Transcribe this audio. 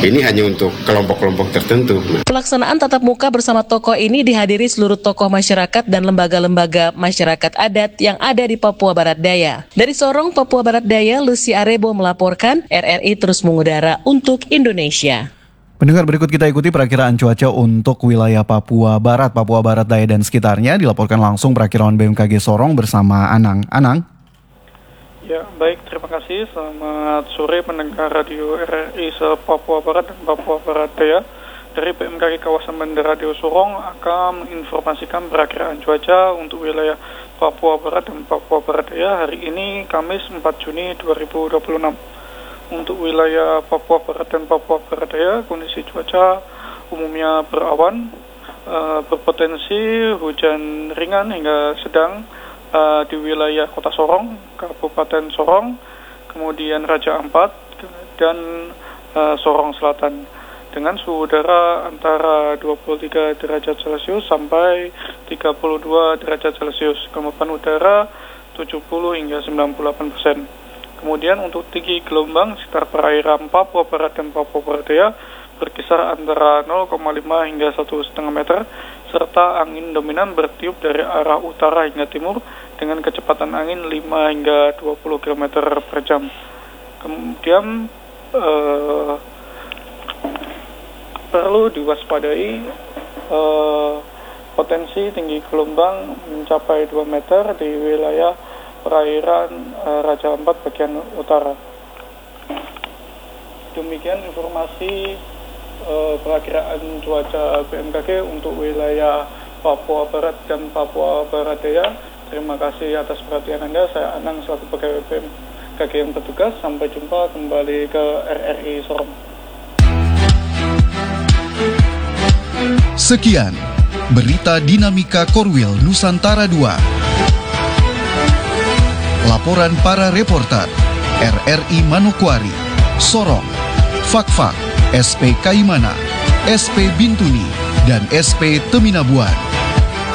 Ini hanya untuk kelompok-kelompok tertentu. Pelaksanaan tatap muka bersama tokoh ini dihadiri seluruh tokoh masyarakat dan lembaga-lembaga masyarakat adat yang ada di Papua Barat Daya. Dari Sorong, Papua Barat Daya, Lucy Arebo melaporkan RRI terus mengudara untuk Indonesia. Pendengar, berikut kita ikuti perakiraan cuaca untuk wilayah Papua Barat Daya dan sekitarnya. Dilaporkan langsung perakiraan BMKG Sorong bersama Anang. Anang? Ya, baik, terima kasih. Selamat sore pendengar radio RRI se-Papua Barat dan Papua Barat Daya. Dari BMKG kawasan Bandar Radio Sorong akan menginformasikan perakiraan cuaca untuk wilayah Papua Barat dan Papua Barat Daya hari ini Kamis 4 Juni 2026. Untuk wilayah Papua Barat dan Papua Barat Daya, kondisi cuaca umumnya berawan, berpotensi hujan ringan hingga sedang di wilayah Kota Sorong, Kabupaten Sorong, kemudian Raja Ampat, dan Sorong Selatan. Dengan suhu udara antara 23 derajat Celcius sampai 32 derajat Celcius, kelembapan udara 70 hingga 98%. Kemudian untuk tinggi gelombang sekitar perairan Papua Barat dan Papua Barat Daya berkisar antara 0,5 hingga 1,5 meter, serta angin dominan bertiup dari arah utara hingga timur dengan kecepatan angin 5 hingga 20 km per jam. Kemudian perlu diwaspadai potensi tinggi gelombang mencapai 2 meter di wilayah perairan Raja Ampat bagian utara. Demikian informasi perakiraan cuaca BMKG untuk wilayah Papua Barat dan Papua Barat Daya. Terima kasih atas perhatian Anda. Saya Anang selaku pegawai BMKG yang bertugas. Sampai jumpa kembali ke RRI Sorong. Sekian berita dinamika Korwil Nusantara 2. Laporan para reporter RRI Manokwari, Sorong, Fakfak, SP Kaimana, SP Bintuni, dan SP Teminabuan.